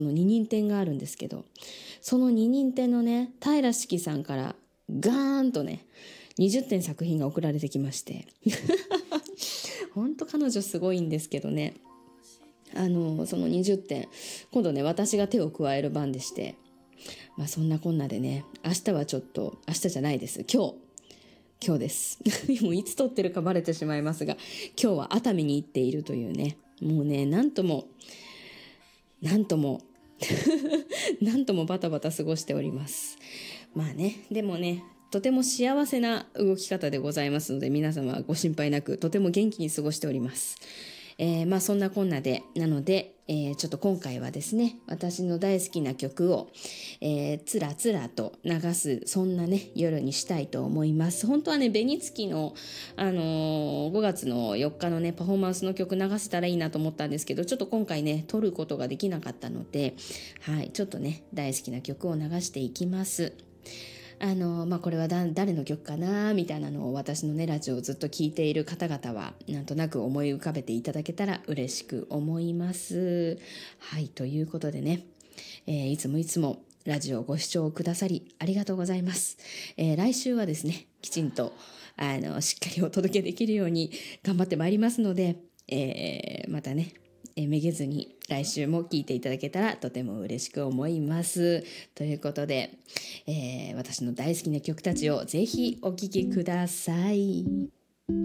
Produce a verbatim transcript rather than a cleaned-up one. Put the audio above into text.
二人展があるんですけど、その二人展のね、平敷さんからガーンとね、にじゅってん作品が送られてきましてほんと彼女すごいんですけどね、あのそのにじゅってん、今度ね私が手を加える番でして、まあそんなこんなでね、明日はちょっと、明日じゃないです、今日今日ですもういつ撮ってるかバレてしまいますが、今日は熱海に行っているというね、もうね、なんともなんともなんともバタバタ過ごしております。まあね、でもね、とても幸せな動き方でございますので、皆様はご心配なく、とても元気に過ごしております。えー、まあそんなこんなで、なので、えー、ちょっと今回はですね、私の大好きな曲を、えー、つらつらと流す、そんなね、夜にしたいと思います。本当はね、紅月の、あのー、ごがつのよっかのね、パフォーマンスの曲流せたらいいなと思ったんですけど、ちょっと今回ね、撮ることができなかったので、はい、ちょっとね、大好きな曲を流していきます。あのまあ、これはだ誰の曲かなみたいなのを、私のねラジオをずっと聞いている方々はなんとなく思い浮かべていただけたら嬉しく思います。はい、ということでね、えー、いつもいつもラジオをご視聴くださりありがとうございます。えー、来週はですね、きちんとあのしっかりお届けできるように頑張ってまいりますので、えー、またね、えー、めげずに来週も聞いていただけたらとても嬉しく思います。ということで、えー、私の大好きな曲たちをぜひお聴きください。